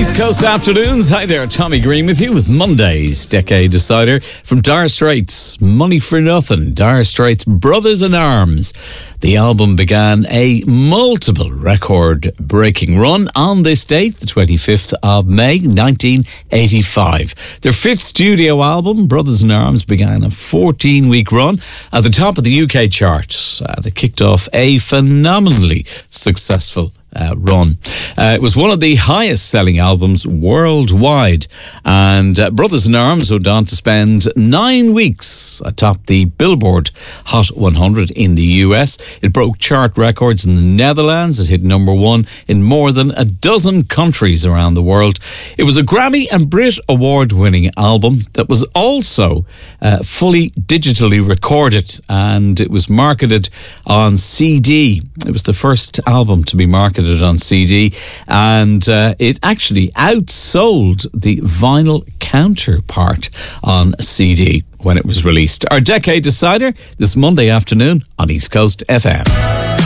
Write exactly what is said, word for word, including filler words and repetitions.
East Coast Afternoons. Hi there, Tommy Green with you with Monday's Decade Decider from Dire Straits. Money for Nothing, Dire Straits Brothers in Arms. The album began a multiple record-breaking run on this date, the twenty-fifth of May, nineteen eighty-five. Their fifth studio album, Brothers in Arms, began a fourteen-week run at the top of the U K charts, and it kicked off a phenomenally successful Uh, run. Uh, it was one of the highest selling albums worldwide, and uh, Brothers in Arms went on to spend nine weeks atop the Billboard Hot one hundred in the U S. It broke chart records in the Netherlands. It hit number one in more than a dozen countries around the world. It was a Grammy and Brit Award winning album that was also uh, fully digitally recorded, and it was marketed on C D. It was the first album to be marketed on C D, and uh, it actually outsold the vinyl counterpart on C D when it was released. Our Decade Decider this Monday afternoon on East Coast F M.